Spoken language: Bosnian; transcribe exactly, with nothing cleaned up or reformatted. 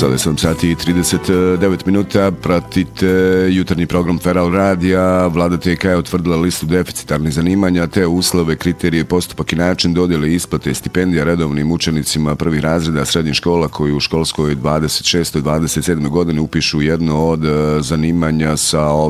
Sada je sedam sati i trideset devet minuta, pratite jutarnji program Feral Radija. Vlada T K je utvrdila listu deficitarnih zanimanja te uslove, kriterije, postupak i način dodjele isplate stipendija redovnim učenicima prvih razreda srednjih škola koji u školskoj dvadeset šestoj dvadeset sedmoj godini upišu jedno od zanimanja sa